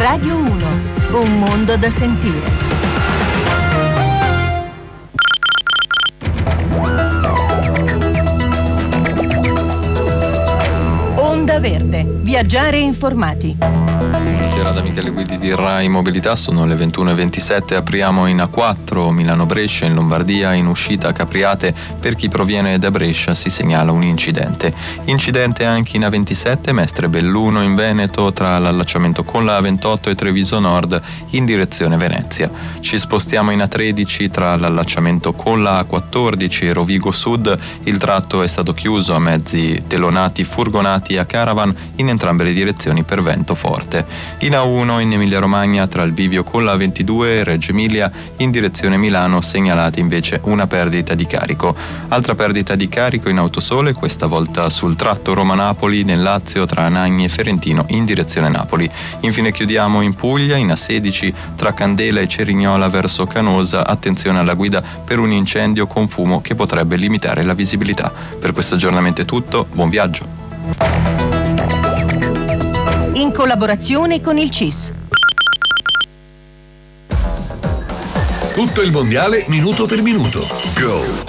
Radio 1, un mondo da sentire. Onda Verde, viaggiare informati. Buonasera da Michele Guidi di Rai Mobilità, sono le 21:27, apriamo in A4 Milano-Brescia, in Lombardia, in uscita Capriate. Per chi proviene da Brescia si segnala un incidente anche in A27 Mestre Belluno in Veneto, tra l'allacciamento con la A28 e Treviso Nord in direzione Venezia. Ci spostiamo in A13 tra l'allacciamento con la A14 e Rovigo Sud, il tratto è stato chiuso a mezzi telonati furgonati a caravan in entrambe le direzioni per vento forte. In A1 in Emilia Romagna tra il bivio con la A22 e Reggio Emilia in direzione Milano segnalate invece una perdita di carico. Altra perdita di carico in Autosole, questa volta sul tratto Roma-Napoli nel Lazio tra Anagni e Ferentino in direzione Napoli. Infine chiudiamo in Puglia in A16 tra Candela e Cerignola verso Canosa, attenzione alla guida per un incendio con fumo che potrebbe limitare la visibilità. Per questo aggiornamento è tutto, buon viaggio. In collaborazione con il CIS. Tutto il mondiale minuto per minuto. Go!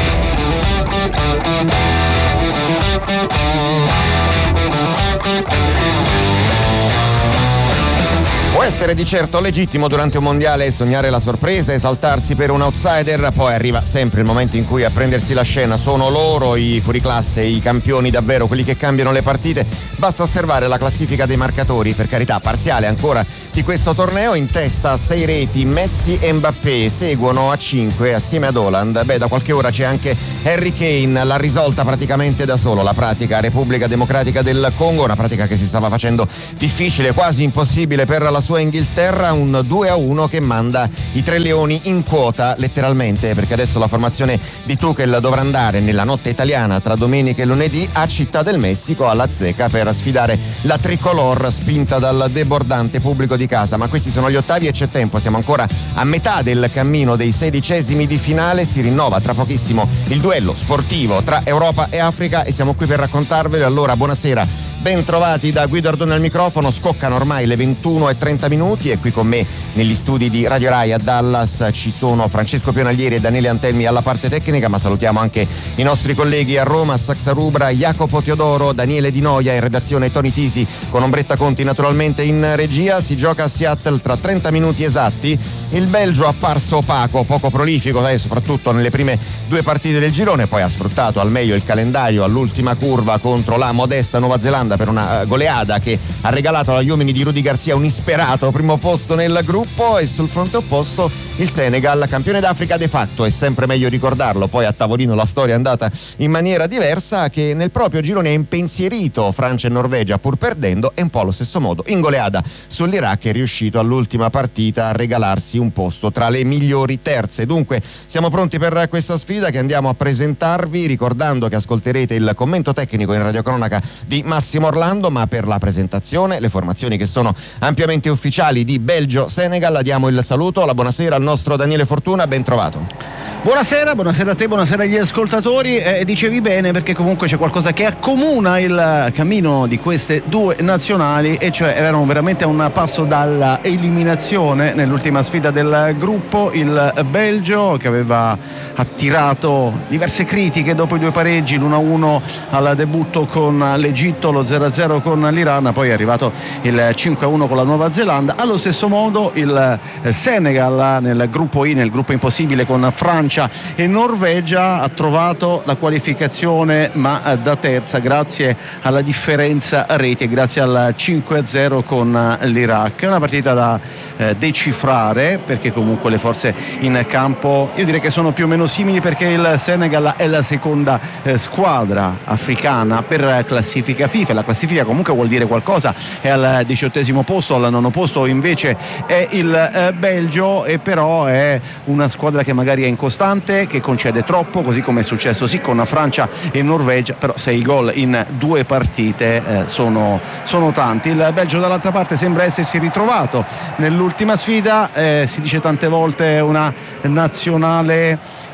Può essere di certo legittimo durante un mondiale sognare la sorpresa, esaltarsi per un outsider, poi arriva sempre il momento in cui a prendersi la scena sono loro, i fuoriclasse, i campioni davvero, quelli che cambiano le partite. Basta osservare la classifica dei marcatori, per carità parziale ancora, di questo torneo. In testa a 6 reti Messi e Mbappé, seguono a 5 assieme ad Haaland. Da qualche ora c'è anche Harry Kane, l'ha risolta praticamente da solo la pratica Repubblica Democratica del Congo, una pratica che si stava facendo difficile, quasi impossibile per la sua Inghilterra. Un 2-1 che manda i tre leoni in quota letteralmente, perché adesso la formazione di Tuchel dovrà andare nella notte italiana tra domenica e lunedì a Città del Messico, all'Azteca, per sfidare la tricolor spinta dal debordante pubblico di casa. Ma questi sono gli ottavi e c'è tempo, siamo ancora a metà del cammino dei 16esimi di finale. Si rinnova tra pochissimo il duello sportivo tra Europa e Africa e siamo qui per raccontarvelo. Allora buonasera, ben trovati da Guido Ardone al microfono. Scoccano ormai le 21:30 minuti e qui con me negli studi di Radio Rai a Dallas ci sono Francesco Pionaglieri e Daniele Antelmi alla parte tecnica, ma salutiamo anche i nostri colleghi a Roma, Saxa Rubra, Jacopo Teodoro, Daniele Di Noia in redazione, Tony Tisi con Ombretta Conti naturalmente in regia. Si gioca a Seattle tra 30 minuti esatti. Il Belgio apparso opaco, poco prolifico, soprattutto nelle prime due partite del girone, poi ha sfruttato al meglio il calendario all'ultima curva contro la modesta Nuova Zelanda per una goleada che ha regalato agli uomini di Rudy Garcia un isperato primo posto nel gruppo. E sul fronte opposto il Senegal, campione d'Africa de facto, è sempre meglio ricordarlo, poi a tavolino la storia è andata in maniera diversa, che nel proprio girone ha impensierito Francia e Norvegia pur perdendo, e un po' allo stesso modo in goleada sull'Iraq è riuscito all'ultima partita a regalarsi un posto tra le migliori terze. Dunque siamo pronti per questa sfida che andiamo a presentarvi, ricordando che ascolterete il commento tecnico in radiocronaca di Massimo Orlando, ma per la presentazione le formazioni che sono ampiamente ufficiali di Belgio-Senegal. Diamo il saluto, la buonasera al nostro Daniele Fortuna, ben trovato. Buonasera a te, buonasera agli ascoltatori. Dicevi bene, perché comunque c'è qualcosa che accomuna il cammino di queste due nazionali, e cioè erano veramente a un passo dalla eliminazione nell'ultima sfida del gruppo. Il Belgio, che aveva attirato diverse critiche dopo i due pareggi, l'1-1 al debutto con l'Egitto, lo 0-0 con l'Iran, poi è arrivato il 5-1 con la Nuova Zelanda. Allo stesso modo il Senegal nel gruppo I, nel gruppo impossibile con Francia e Norvegia, ha trovato la qualificazione ma da terza grazie alla differenza reti e grazie al 5-0 con l'Iraq. È una partita da decifrare, perché comunque le forze in campo io direi che sono più o meno simili, perché il Senegal è la seconda squadra africana per classifica FIFA. La classifica comunque vuol dire qualcosa, è al 18° posto, al 9° posto invece è il Belgio, e però è una squadra che magari è incostante, che concede troppo, così come è successo sì con Francia e Norvegia, però 6 gol in 2 partite sono tanti. Il Belgio dall'altra parte sembra essersi ritrovato nell'ultima sfida, si dice tante volte una nazionale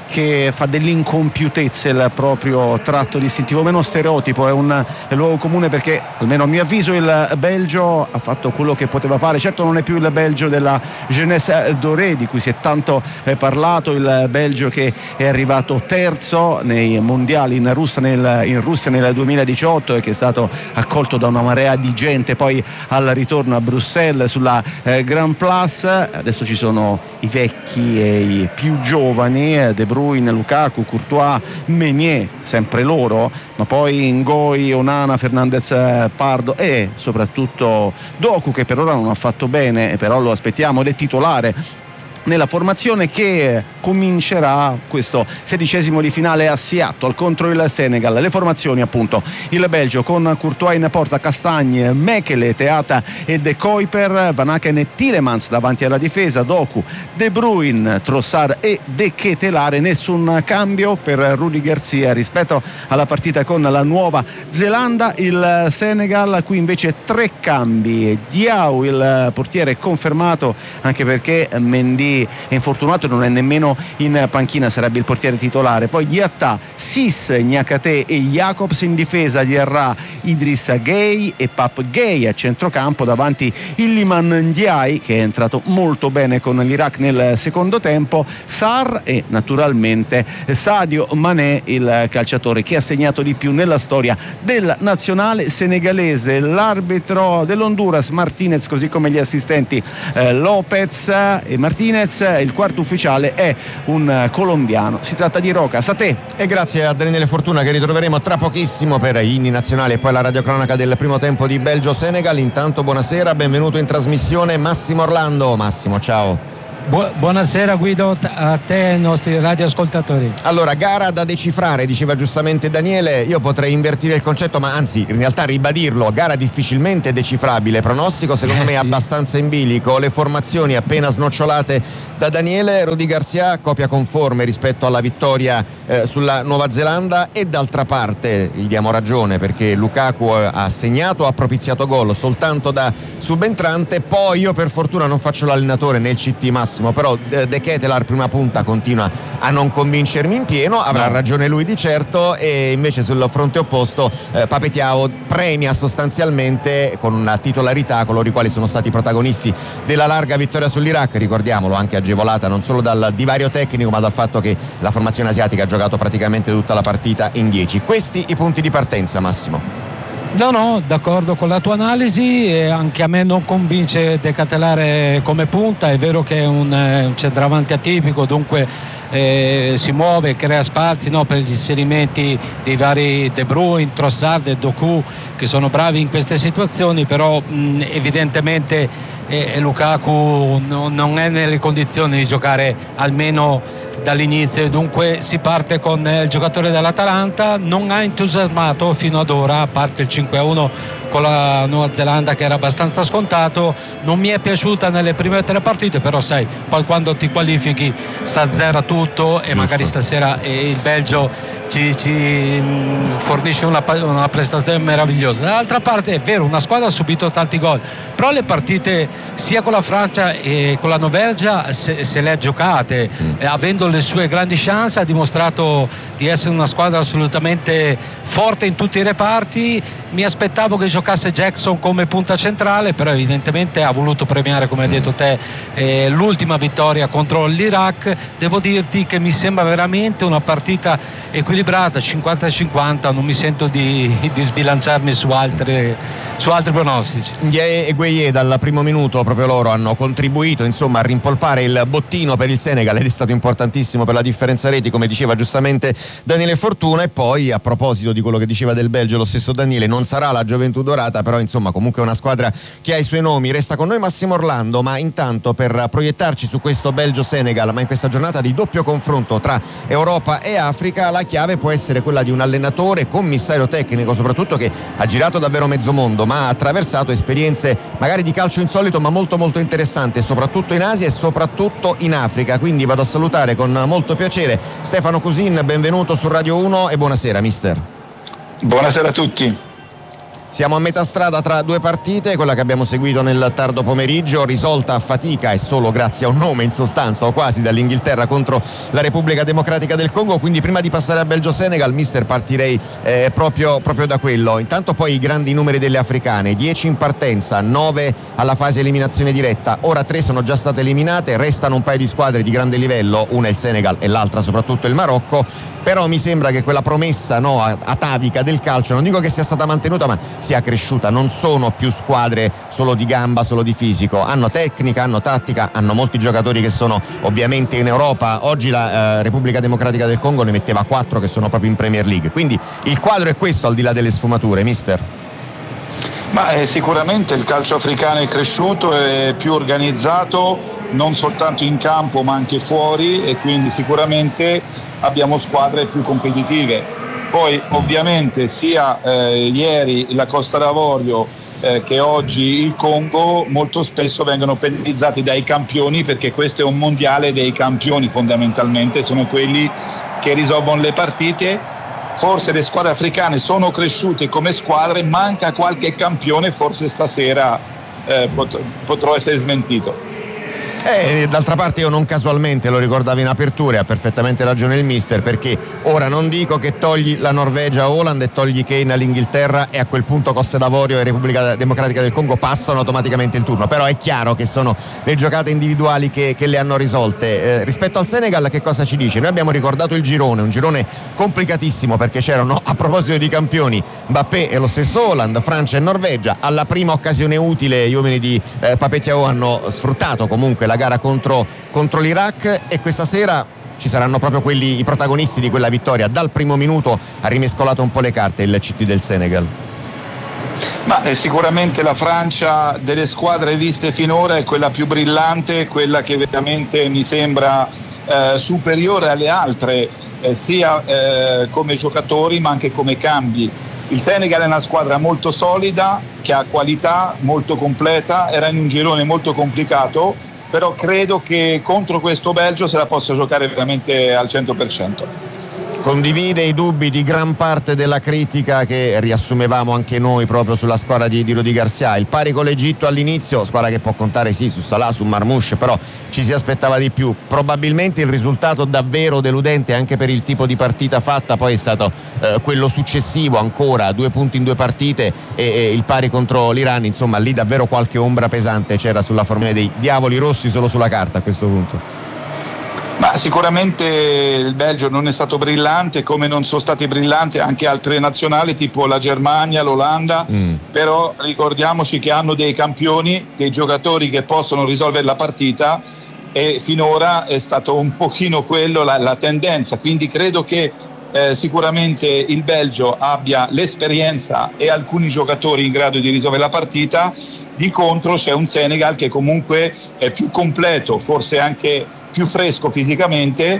che fa dell'incompiutezza il proprio tratto distintivo, meno stereotipo, è un luogo comune, perché almeno a mio avviso il Belgio ha fatto quello che poteva fare. Certo non è più il Belgio della Jeunesse Dorée di cui si è tanto parlato, il Belgio che è arrivato terzo nei mondiali in Russia nel 2018 e che è stato accolto da una marea di gente poi al ritorno a Bruxelles sulla Grand Place. Adesso ci sono i vecchi e i più giovani, De Bruyne, Lukaku, Courtois, Meunier, sempre loro, ma poi Ngoi, Onana, Fernandez, Pardo e soprattutto Doku, che per ora non ha fatto bene, però lo aspettiamo ed è titolare nella formazione che comincerà questo 16° di finale a Seattle contro il Senegal. Le formazioni appunto: il Belgio con Courtois in porta, Castagne, Mekele, Teata e De Kuiper, Van Aken e Tielemans davanti alla difesa, Doku, De Bruyne, Trossard e De Ketelaere. Nessun cambio per Rudi Garcia rispetto alla partita con la Nuova Zelanda. Il Senegal qui invece 3 cambi: Diaw, il portiere, confermato anche perché Mendy è infortunato e non è nemmeno in panchina, sarebbe il portiere titolare. Poi Diatta, Sis, Niakate e Jacobs in difesa, Diarra, Idrissa Gueye e Pap Gueye a centrocampo, davanti Iliman Ndiaye che è entrato molto bene con l'Iraq nel secondo tempo, Sarr e naturalmente Sadio Mané, il calciatore che ha segnato di più nella storia della nazionale senegalese. L'arbitro dell'Honduras Martinez, così come gli assistenti Lopez e Martinez. Il quarto ufficiale è un colombiano, si tratta di Roca Saté. E grazie a Daniele Fortuna, che ritroveremo tra pochissimo per gli inni nazionali e poi la radiocronaca del primo tempo di Belgio-Senegal. Intanto buonasera, benvenuto in trasmissione Massimo Orlando. Massimo, ciao. Buonasera Guido, a te e ai nostri radioascoltatori. Allora, gara da decifrare, diceva giustamente Daniele. Io potrei invertire il concetto, ma anzi in realtà ribadirlo: gara difficilmente decifrabile, pronostico secondo me sì, abbastanza in bilico. Le formazioni appena snocciolate da Daniele. Rudi Garcia, copia conforme rispetto alla vittoria sulla Nuova Zelanda, e d'altra parte gli diamo ragione perché Lukaku ha segnato, ha propiziato gol soltanto da subentrante. Poi io per fortuna non faccio l'allenatore nel CT, Massimo, però De Ketelaere prima punta continua a non convincermi in pieno. Avrà ragione lui di certo, e invece sul fronte opposto Pape Thiaw premia sostanzialmente con una titolarità coloro i quali sono stati protagonisti della larga vittoria sull'Iraq, ricordiamolo, anche agevolata non solo dal divario tecnico ma dal fatto che la formazione asiatica ha giocato praticamente tutta la partita in 10. Questi i punti di partenza, Massimo. No, d'accordo con la tua analisi, e anche a me non convince De Ketelaere come punta. È vero che è un centravanti atipico, dunque si muove, crea spazi per gli inserimenti dei vari De Bruyne, Trossard e Doku, che sono bravi in queste situazioni, però evidentemente Lukaku non è nelle condizioni di giocare almeno dall'inizio, dunque si parte con il giocatore dell'Atalanta. Non ha entusiasmato fino ad ora, a parte il 5-1 con la Nuova Zelanda che era abbastanza scontato. Non mi è piaciuta nelle prime 3 partite, però sai, poi quando ti qualifichi sta 0 a tutto, e magari stasera il Belgio ci fornisce una prestazione meravigliosa. Dall'altra parte è vero, una squadra ha subito tanti gol, però le partite sia con la Francia e con la Norvegia se le ha giocate, avendo le sue grandi chance. Ha dimostrato di essere una squadra assolutamente forte in tutti i reparti. Mi aspettavo che giocasse Jackson come punta centrale, però evidentemente ha voluto premiare, come hai detto te, l'ultima vittoria contro l'Iraq. Devo dirti che mi sembra veramente una partita equilibrata, 50-50, non mi sento di sbilanciarmi su altri pronostici. Ndiaye e Gueye dal primo minuto proprio loro hanno contribuito a rimpolpare il bottino per il Senegal, ed è stato importantissimo per la differenza reti, come diceva giustamente Daniele Fortuna. E poi, a proposito di quello che diceva del Belgio lo stesso Daniele, non sarà la gioventù dorata, però comunque è una squadra che ha i suoi nomi. Resta con noi Massimo Orlando, ma intanto per proiettarci su questo Belgio-Senegal, ma in questa giornata di doppio confronto tra Europa e Africa, la chiave può essere quella di un allenatore, commissario tecnico soprattutto, che ha girato davvero mezzo mondo, ma ha attraversato esperienze magari di calcio insolito ma molto molto interessante, soprattutto in Asia e soprattutto in Africa. Quindi vado a salutare con molto piacere Stefano Cusin. Benvenuto su Radio 1 e buonasera mister. Buonasera a tutti. Siamo a metà strada tra due partite, quella che abbiamo seguito nel tardo pomeriggio, risolta a fatica e solo grazie a un nome in sostanza o quasi, dall'Inghilterra contro la Repubblica Democratica del Congo. Quindi prima di passare a Belgio-Senegal, mister, partirei proprio da quello. Intanto poi i grandi numeri delle africane: 10 in partenza, 9 alla fase eliminazione diretta, ora 3 sono già state eliminate, restano un paio di squadre di grande livello, una il Senegal e l'altra soprattutto il Marocco. Però mi sembra che quella promessa atavica del calcio, non dico che sia stata mantenuta, ma sia cresciuta. Non sono più squadre solo di gamba, solo di fisico, hanno tecnica, hanno tattica, hanno molti giocatori che sono ovviamente in Europa. Oggi la Repubblica Democratica del Congo ne metteva 4 che sono proprio in Premier League, quindi il quadro è questo, al di là delle sfumature, mister. Ma sicuramente il calcio africano è cresciuto, è più organizzato, non soltanto in campo ma anche fuori, e quindi sicuramente abbiamo squadre più competitive. Poi ovviamente sia ieri la Costa d'Avorio che oggi il Congo molto spesso vengono penalizzati dai campioni, perché questo è un mondiale dei campioni, fondamentalmente sono quelli che risolvono le partite. Forse le squadre africane sono cresciute come squadre, manca qualche campione, forse stasera potrò essere smentito. D'altra parte io non casualmente, lo ricordavo in apertura e ha perfettamente ragione il mister, perché ora non dico che togli la Norvegia a Holland e togli Kane all'Inghilterra e a quel punto Costa d'Avorio e Repubblica Democratica del Congo passano automaticamente il turno, però è chiaro che sono le giocate individuali che le hanno risolte. Rispetto al Senegal che cosa ci dice? Noi abbiamo ricordato il girone, un girone complicatissimo, perché c'erano, a proposito di campioni, Mbappé e lo stesso Holland, Francia e Norvegia. Alla prima occasione utile gli uomini di Pape Thiaw hanno sfruttato comunque la gara contro l'Iraq, e questa sera ci saranno proprio i protagonisti di quella vittoria. Dal primo minuto ha rimescolato un po' le carte il CT del Senegal. Ma sicuramente la Francia delle squadre viste finora è quella più brillante, quella che veramente mi sembra superiore alle altre, sia come giocatori ma anche come cambi. Il Senegal è una squadra molto solida, che ha qualità, molto completa, era in un girone molto complicato, però credo che contro questo Belgio se la possa giocare veramente al 100%. Condivide i dubbi di gran parte della critica che riassumevamo anche noi proprio sulla squadra di Rudy Garcia. Il pari con l'Egitto all'inizio, squadra che può contare sì su Salah, su Marmoush, però ci si aspettava di più. Probabilmente il risultato davvero deludente anche per il tipo di partita fatta poi è stato quello successivo, ancora 2 punti in 2 partite e il pari contro l'Iran. Insomma, lì davvero qualche ombra pesante c'era sulla formula dei diavoli rossi solo sulla carta a questo punto. Ma sicuramente il Belgio non è stato brillante, come non sono stati brillanti anche altre nazionali tipo la Germania, l'Olanda, però ricordiamoci che hanno dei campioni, dei giocatori che possono risolvere la partita, e finora è stato un pochino quello la tendenza, quindi credo che sicuramente il Belgio abbia l'esperienza e alcuni giocatori in grado di risolvere la partita. Di contro c'è un Senegal che comunque è più completo, forse anche più fresco fisicamente,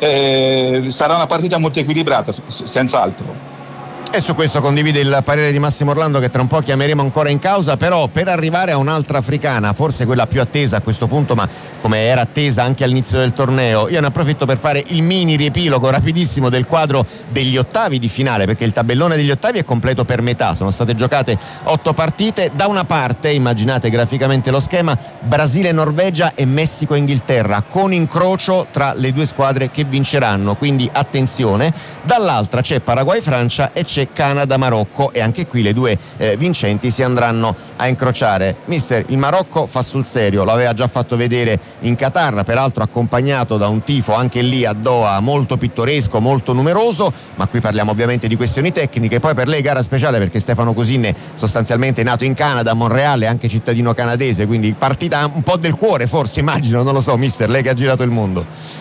sarà una partita molto equilibrata, senz'altro. E su questo condivide il parere di Massimo Orlando, che tra un po' chiameremo ancora in causa. Però per arrivare a un'altra africana, forse quella più attesa a questo punto, ma come era attesa anche all'inizio del torneo, io ne approfitto per fare il mini riepilogo rapidissimo del quadro degli ottavi di finale, perché il tabellone degli ottavi è completo per metà, sono state giocate 8 partite. Da una parte, immaginate graficamente lo schema, Brasile, Norvegia e Messico e Inghilterra, con incrocio tra le due squadre che vinceranno, quindi attenzione. Dall'altra c'è Paraguay, Francia e c'è Canada, Marocco, e anche qui le due vincenti si andranno a incrociare. Mister, il Marocco fa sul serio, lo aveva già fatto vedere in Qatar, peraltro accompagnato da un tifo anche lì a Doha molto pittoresco, molto numeroso, ma qui parliamo ovviamente di questioni tecniche. Poi per lei gara speciale perché Stefano Cosin è sostanzialmente nato in Canada, a Montreal, anche cittadino canadese, quindi partita un po' del cuore forse, immagino, non lo so mister, lei che ha girato il mondo.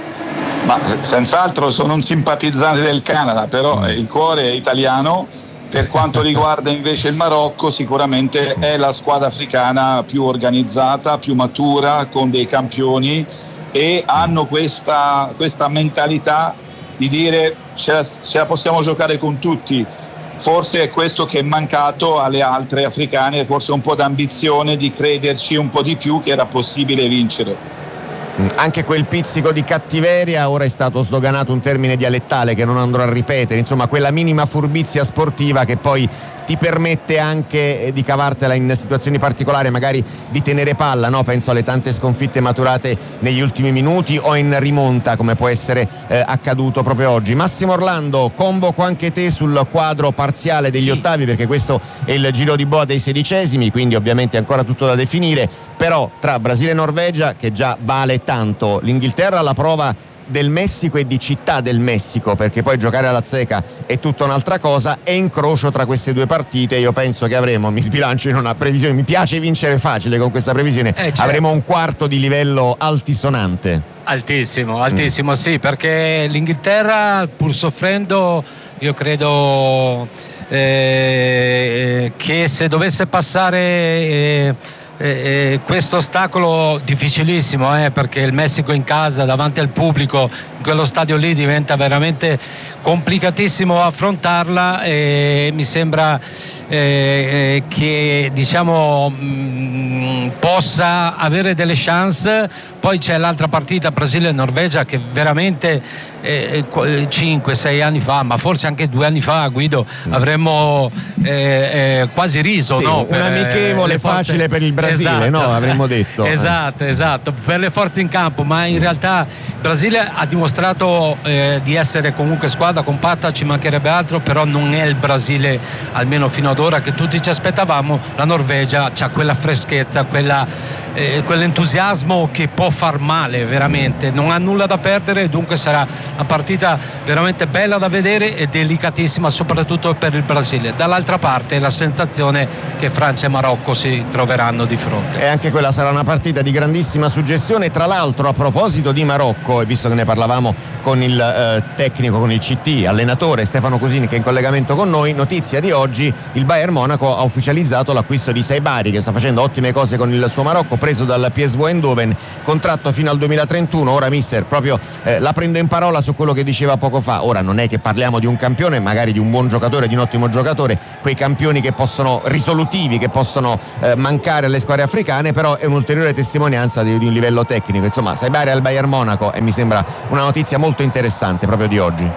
Ma senz'altro sono un simpatizzante del Canada, però il cuore è italiano. Per quanto riguarda invece il Marocco, sicuramente è la squadra africana più organizzata, più matura, con dei campioni, e hanno questa mentalità di dire ce la possiamo giocare con tutti. Forse è questo che è mancato alle altre africane, forse un po' d'ambizione, di crederci un po' di più che era possibile vincere. Anche quel pizzico di cattiveria, ora è stato sdoganato un termine dialettale che non andrò a ripetere, insomma quella minima furbizia sportiva che poi ti permette anche di cavartela in situazioni particolari, magari di tenere palla, no? Penso alle tante sconfitte maturate negli ultimi minuti o in rimonta, come può essere accaduto proprio oggi. Massimo Orlando, convoco anche te sul quadro parziale degli ottavi, perché questo è il giro di boa dei 16esimi, quindi ovviamente ancora tutto da definire, però tra Brasile e Norvegia, che già vale tanto, l'Inghilterra alla prova del Messico e di Città del Messico, perché poi giocare alla Azteca è tutta un'altra cosa, e incrocio tra queste due partite io penso che avremo, mi sbilancio in una previsione, mi piace vincere facile con questa previsione, certo. Avremo un quarto di livello altisonante. Altissimo, sì, perché l'Inghilterra, pur soffrendo, io credo che se dovesse passare questo ostacolo difficilissimo, perché il Messico in casa davanti al pubblico in quello stadio lì diventa veramente complicatissimo affrontarla, e mi sembra che diciamo possa avere delle chance. Poi c'è l'altra partita Brasile e Norvegia, che veramente 5-6 anni fa, ma forse anche 2 anni fa, Guido, avremmo quasi riso, sì, no? Un amichevole facile per il Brasile, esatto. No? Avremmo detto. Esatto, per le forze in campo, ma in realtà il Brasile ha dimostrato di essere comunque squadra compatta, ci mancherebbe altro, però non è il Brasile, almeno fino ad ora, che tutti ci aspettavamo. La Norvegia ha quella freschezza, quell'entusiasmo che può far male veramente, non ha nulla da perdere, dunque sarà una partita veramente bella da vedere e delicatissima soprattutto per il Brasile. Dall'altra parte la sensazione che Francia e Marocco si troveranno di fronte, e anche quella sarà una partita di grandissima suggestione. Tra l'altro, a proposito di Marocco, e visto che ne parlavamo con il tecnico, con il CT, allenatore Stefano Cosini, che è in collegamento con noi, notizia di oggi: il Bayern Monaco ha ufficializzato l'acquisto di Saibari, che sta facendo ottime cose con il suo Marocco, preso dal PSV Eindhoven, contratto fino al 2031. Ora mister proprio la prendo in parola su quello che diceva poco fa. Ora non è che parliamo di un campione, magari di un buon giocatore, di un ottimo giocatore, quei campioni che possono risolutivi, che possono mancare alle squadre africane, però è un'ulteriore testimonianza di un livello tecnico. Insomma, Saibari al Bayern Monaco, e mi sembra una notizia molto interessante proprio di oggi.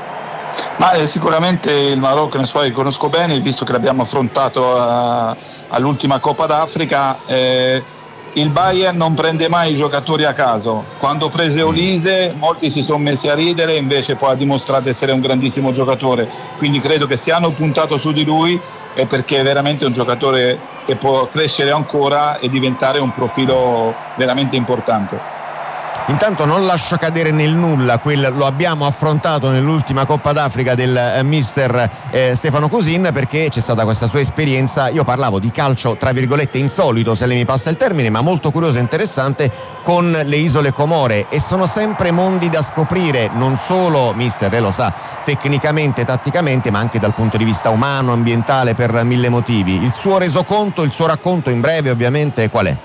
Ma sicuramente il Marocco è una squadra che conosco bene, visto che l'abbiamo affrontato all'ultima Coppa d'Africa. Il Bayern non prende mai i giocatori a caso. Quando prese Olise molti si sono messi a ridere, invece poi ha dimostrato di essere un grandissimo giocatore, quindi credo che se hanno puntato su di lui è perché è veramente un giocatore che può crescere ancora e diventare un profilo veramente importante. Intanto non lascio cadere nel nulla lo abbiamo affrontato nell'ultima Coppa d'Africa del mister Stefano Cosin, perché c'è stata questa sua esperienza. Io parlavo di calcio tra virgolette insolito, se lei mi passa il termine, ma molto curioso e interessante, con le isole Comore, e sono sempre mondi da scoprire, non solo, mister, lei lo sa, tecnicamente, tatticamente, ma anche dal punto di vista umano, ambientale, per 1000 motivi. Il suo resoconto, il suo racconto in breve ovviamente qual è?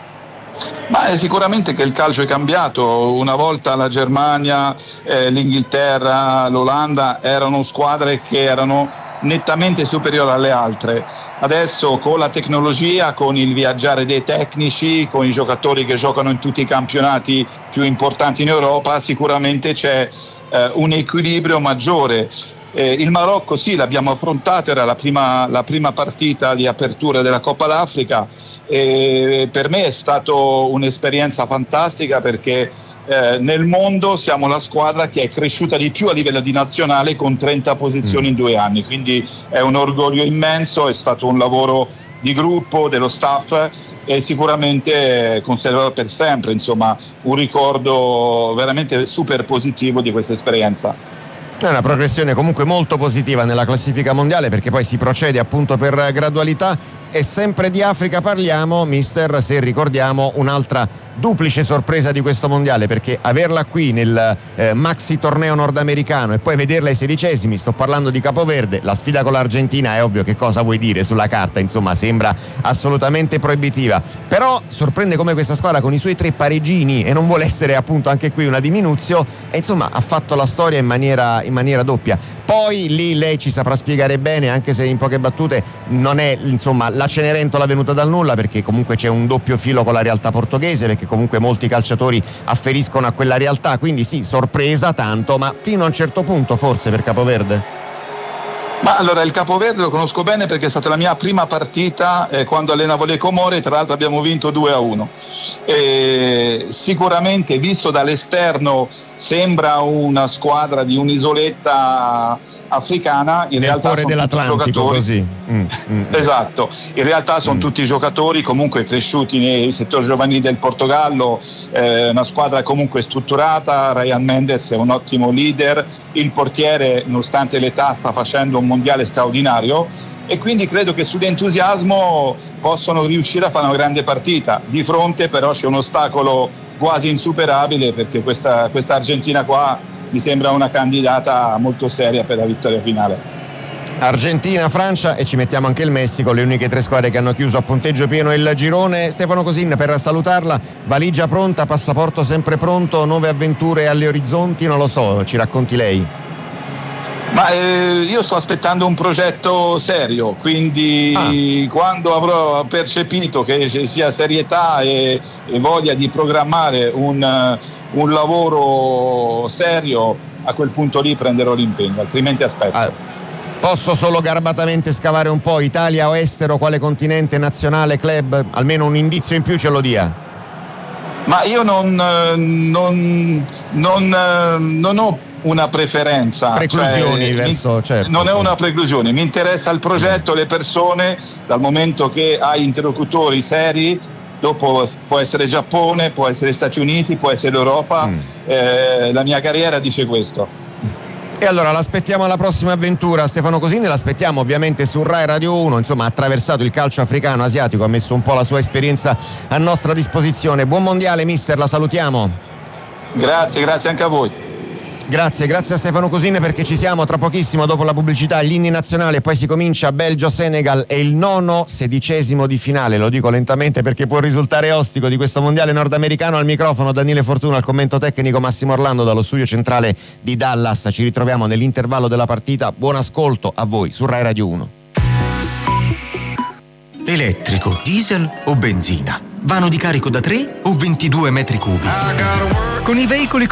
Ma è sicuramente che il calcio è cambiato. Una volta la Germania, l'Inghilterra, l'Olanda erano squadre che erano nettamente superiori alle altre. Adesso con la tecnologia, con il viaggiare dei tecnici, con i giocatori che giocano in tutti i campionati più importanti in Europa, sicuramente c'è un equilibrio maggiore. Il Marocco sì, l'abbiamo affrontato, era la prima partita di apertura della Coppa d'Africa, e per me è stata un'esperienza fantastica, perché nel mondo siamo la squadra che è cresciuta di più a livello di nazionale, con 30 posizioni in 2 anni, quindi è un orgoglio immenso, è stato un lavoro di gruppo, dello staff, e sicuramente conserverò per sempre, insomma, un ricordo veramente super positivo di questa esperienza. È una progressione comunque molto positiva nella classifica mondiale, perché poi si procede appunto per gradualità. E sempre di Africa parliamo, mister, se ricordiamo un'altra duplice sorpresa di questo mondiale, perché averla qui nel maxi torneo nordamericano e poi vederla ai 16esimi, sto parlando di Capoverde, la sfida con l'Argentina è ovvio che cosa vuoi dire sulla carta, insomma sembra assolutamente proibitiva, però sorprende come questa squadra con i suoi 3 pareggini, e non vuole essere appunto anche qui una diminuzione, e insomma ha fatto la storia in maniera doppia. Poi lì lei ci saprà spiegare bene, anche se in poche battute non è insomma la Cenerentola venuta dal nulla, perché comunque c'è un doppio filo con la realtà portoghese, perché comunque molti calciatori afferiscono a quella realtà, quindi sì, sorpresa tanto, ma fino a un certo punto forse per Capoverde. Ma allora il Capoverde lo conosco bene perché è stata la mia prima partita quando allenavo le Comore, tra l'altro abbiamo vinto 2-1. Sicuramente visto dall'esterno sembra una squadra di un'isoletta africana, in nel realtà cuore sono dell'Atlantico, giocatori. così. Esatto, in realtà sono tutti giocatori comunque cresciuti nei settori giovanili del Portogallo, una squadra comunque strutturata. Ryan Mendes è un ottimo leader, il portiere nonostante l'età sta facendo un mondiale straordinario e quindi credo che sull'entusiasmo possono riuscire a fare una grande partita. Di fronte però c'è un ostacolo quasi insuperabile perché questa Argentina qua mi sembra una candidata molto seria per la vittoria finale. Argentina, Francia e ci mettiamo anche il Messico, le uniche 3 squadre che hanno chiuso a punteggio pieno il girone. Stefano Cosin, per salutarla, valigia pronta, passaporto sempre pronto, nuove avventure alle orizzonti, non lo so, ci racconti lei? Ma io sto aspettando un progetto serio, quindi quando avrò percepito che ci sia serietà e voglia di programmare un lavoro serio, a quel punto lì prenderò l'impegno, altrimenti aspetto. Posso solo garbatamente scavare un po', Italia o estero, quale continente, nazionale, club? Almeno un indizio in più ce lo dia. Ma io non ho una preferenza, preclusioni verso, certo. Non è una preclusione, mi interessa il progetto, le persone, dal momento che hai interlocutori seri. Dopo può essere Giappone, può essere Stati Uniti, può essere Europa. La mia carriera dice questo. E allora l'aspettiamo alla prossima avventura, Stefano Cosini, l'aspettiamo ovviamente su Rai Radio 1, insomma ha attraversato il calcio africano, asiatico, ha messo un po' la sua esperienza a nostra disposizione. Buon mondiale mister, la salutiamo. Grazie anche a voi. Grazie a Stefano Cosin, perché ci siamo tra pochissimo, dopo la pubblicità, gli inni nazionali, poi si comincia Belgio-Senegal e il 9/16 di finale. Lo dico lentamente perché può risultare ostico, di questo mondiale nordamericano. Al microfono Daniele Fortuna, al commento tecnico Massimo Orlando dallo studio centrale di Dallas. Ci ritroviamo nell'intervallo della partita. Buon ascolto a voi su Rai Radio 1. Elettrico, diesel o benzina? Vano di carico da 3 o 22 metri cubi? Con i veicoli